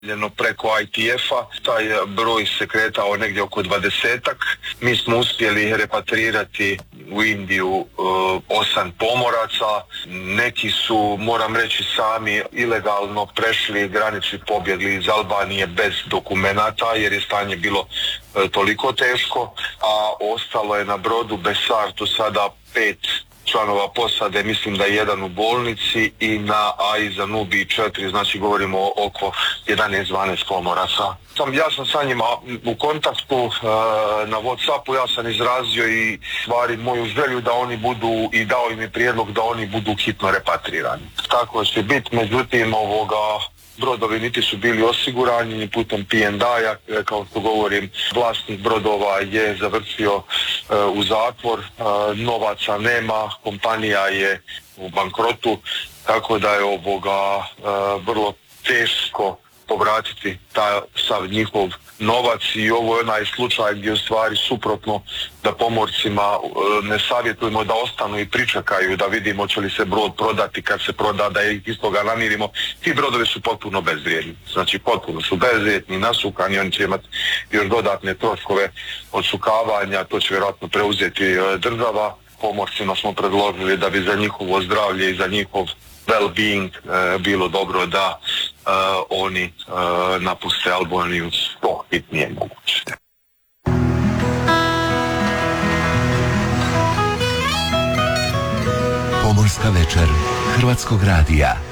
preko ITF-a, taj broj se kretao negdje oko 20-ak. Mi smo uspjeli repatrirati u Indiju 8 pomoraca. Neki su, moram reći, sami ilegalno prešli granicu i pobjegli iz Albanije bez dokumenata jer je stanje bilo toliko teško, a ostalo je na brodu Besartu sada 5 članova posade, mislim da je jedan u bolnici, i na Aiza Nubi 4, znači govorimo oko 11-12 pomoraca. Ja sam sa njima u kontaktu na WhatsAppu, ja sam izrazio i stvari moju želju da oni budu, i dao im je prijedlog da oni budu hitno repatrirani. Tako će biti, međutim brodovi niti su bili osigurani ni putem P&I-a, kao što govorim, vlasnik brodova je završio u zatvor, novaca nema, kompanija je u bankrotu, tako da je vrlo teško povratiti taj sav njihov novac, i ovo je onaj slučaj gdje u stvari suprotno da pomorcima ne savjetujemo da ostanu i pričekaju da vidimo će li se brod prodati, kad se proda da ih iz toga namirimo. Ti brodovi su potpuno bezvrijedni, znači potpuno su bezvrijedni, nasukani, oni će imati još dodatne troškove odsukavanja, to će vjerojatno preuzeti država. Pomorcima smo predložili da bi za njihovo zdravlje i za njihov well-being bilo dobro da oni napuste Albaniju što hitnije moguće. Pomorska večer Hrvatskog radija.